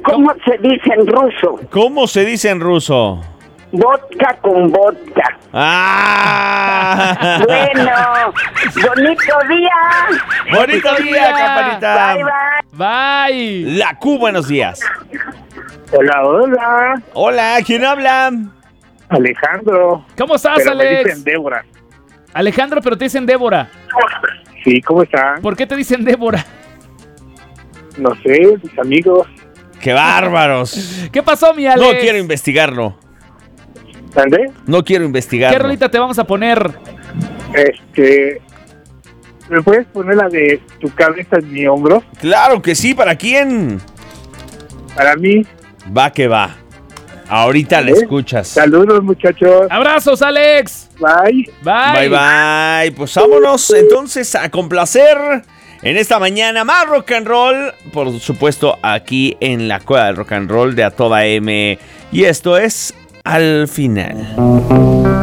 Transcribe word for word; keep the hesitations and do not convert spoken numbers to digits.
¿Cómo se dice en ruso? ¿Cómo se dice en ruso? Vodka con vodka. ¡Ah! Bueno, bonito día. ¡Bonito día, campanita! Bye, bye. Bye. La Q, buenos días. Hola, hola. Hola, ¿quién habla? Alejandro. ¿Cómo estás, Pero me Alex? dicen Débora. Alejandro, pero te dicen Débora. Sí, ¿cómo están? ¿Por qué te dicen Débora? No sé, mis amigos. ¡Qué bárbaros! ¿Qué pasó, mi Alex? No quiero investigarlo. ¿Dónde? No quiero investigarlo. ¿Qué rolita te vamos a poner? Este... ¿Me puedes poner la de tu cabeza en mi hombro? Claro que sí, ¿para quién? Para mí. Va que va. Ahorita la ¿Eh? escuchas. Saludos, muchachos. ¡Abrazos, Alex! Bye. Bye. Bye, bye. Pues vámonos entonces a complacer en esta mañana más rock and roll. Por supuesto, aquí en la Cueva del Rock and Roll de A Toda M. Y esto es Al Final.